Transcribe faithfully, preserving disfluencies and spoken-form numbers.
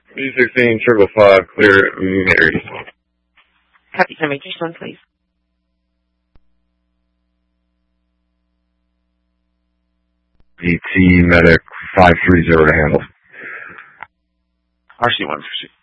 B sixteen, triple five, clear, Mary. Copy, can I make your son, please? B T Medic five three zero to handle. R C one, proceed.